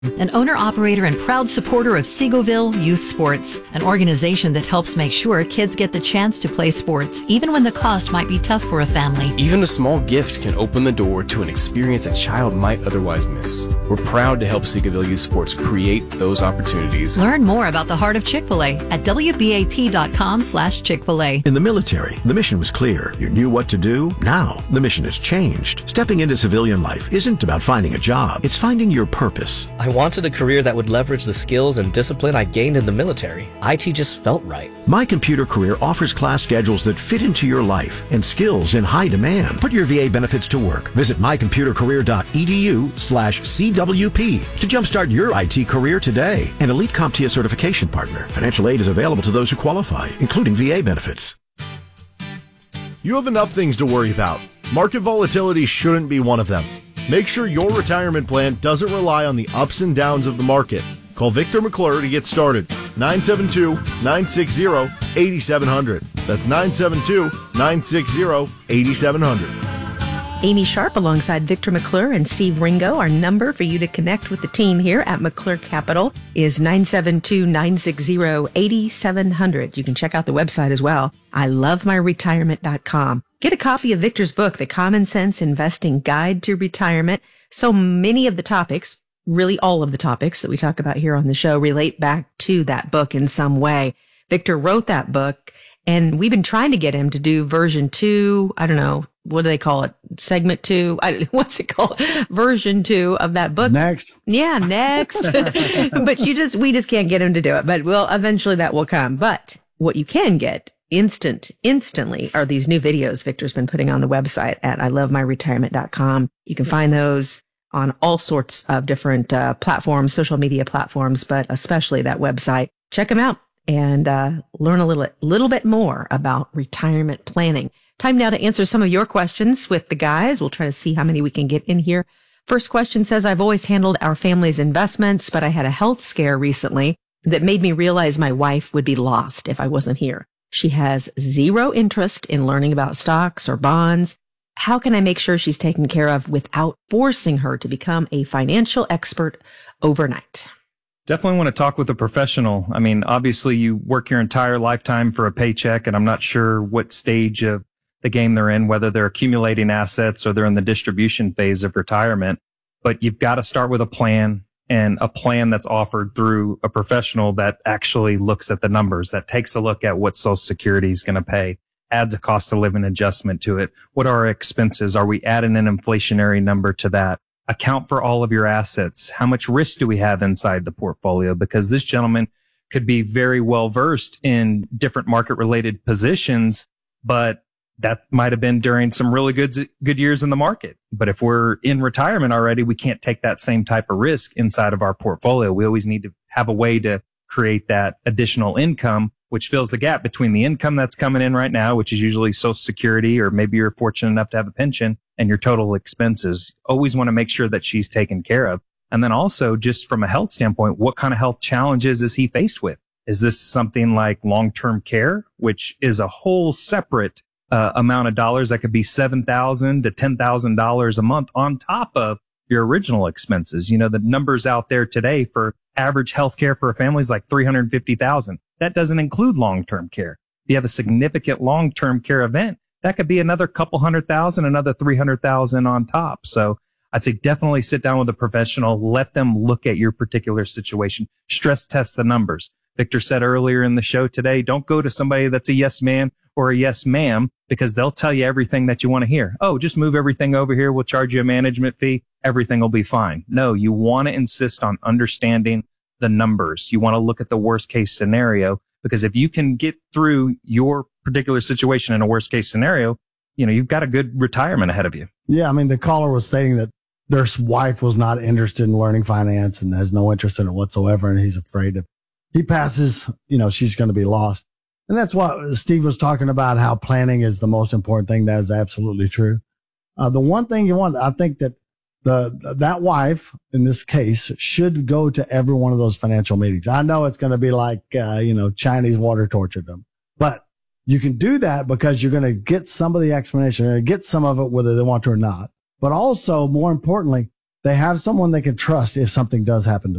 An owner-operator and proud supporter of Seagoville Youth Sports, an organization that helps make sure kids get the chance to play sports, even when the cost might be tough for a family. Even a small gift can open the door to an experience a child might otherwise miss. We're proud to help Seagoville Youth Sports create those opportunities. Learn more about the heart of Chick-fil-A at wbap.com/Chick-fil-A. In the military, the mission was clear. You knew what to do. Now, the mission has changed. Stepping into civilian life isn't about finding a job. It's finding your purpose. I wanted a career that would leverage the skills and discipline I gained in the military. IT just felt right. My Computer Career offers class schedules that fit into your life and skills in high demand. Put your VA benefits to work. Visit mycomputercareer.edu/CWP to jumpstart your IT career today. An elite CompTIA certification partner. Financial aid is available to those who qualify, including VA benefits. You have enough things to worry about. Market volatility shouldn't be one of them. Make sure your retirement plan doesn't rely on the ups and downs of the market. Call Victor McClure to get started. 972-960-8700. That's 972-960-8700. Amy Sharp alongside Victor McClure and Steve Ringo. Our number for you to connect with the team here at McClure Capital is 972-960-8700. You can check out the website as well. ILoveMyRetirement.com. Get a copy of Victor's book, The Common Sense Investing Guide to Retirement. So many of the topics, really all of the topics that we talk about here on the show, relate back to that book in some way. Victor wrote that book, and we've been trying to get him to do version 2. I don't know. What do they call it? Segment 2? What's it called? Version 2 of that book. Next. Yeah, next. But we just can't get him to do it. But eventually that will come. But what you can get instantly are these new videos Victor's been putting on the website at ILoveMyRetirement.com. You can find those on all sorts of different platforms, social media platforms, but especially that website. Check them out and learn a little bit more about retirement planning. Time now to answer some of your questions with the guys. We'll try to see how many we can get in here. First question says, I've always handled our family's investments, but I had a health scare recently that made me realize my wife would be lost if I wasn't here. She has zero interest in learning about stocks or bonds. How can I make sure she's taken care of without forcing her to become a financial expert overnight? Definitely want to talk with a professional. I mean, obviously you work your entire lifetime for a paycheck, and I'm not sure what stage of the game they're in, whether they're accumulating assets or they're in the distribution phase of retirement. But you've got to start with a plan, and a plan that's offered through a professional that actually looks at the numbers, that takes a look at what Social Security is going to pay, adds a cost of living adjustment to it. What are our expenses? Are we adding an inflationary number to that? Account for all of your assets. How much risk do we have inside the portfolio? Because this gentleman could be very well versed in different market related positions, but that might have been during some really good years in the market. But if we're in retirement already, we can't take that same type of risk inside of our portfolio. We always need to have a way to create that additional income, which fills the gap between the income that's coming in right now, which is usually Social Security, or maybe you're fortunate enough to have a pension, and your total expenses. Always want to make sure that she's taken care of. And then also, just from a health standpoint, what kind of health challenges is he faced with? Is this something like long-term care, which is a whole separate amount of dollars that could be $7,000 to $10,000 a month on top of your original expenses? You know, the numbers out there today for average health care for a family is like $350,000. That doesn't include long-term care. If you have a significant long-term care event, that could be another couple $100,000, another $300,000 on top. So I'd say definitely sit down with a professional, let them look at your particular situation, stress test the numbers. Victor said earlier in the show today, don't go to somebody that's a yes man or a yes ma'am, because they'll tell you everything that you want to hear. Oh, just move everything over here. We'll charge you a management fee. Everything will be fine. No, you want to insist on understanding the numbers. You want to look at the worst case scenario, because if you can get through your particular situation in a worst case scenario, you know, you've got a good retirement ahead of you. Yeah. I mean, the caller was stating that their wife was not interested in learning finance and has no interest in it whatsoever. And he's afraid if he passes, you know, she's going to be lost. And that's what Steve was talking about, how planning is the most important thing. That is absolutely true. The one thing you want, I think that that wife in this case should go to every one of those financial meetings. I know it's going to be like, Chinese water tortured them, but you can do that because you're going to get some of the explanation, you're going to get some of it whether they want to or not. But also, more importantly, they have someone they can trust if something does happen to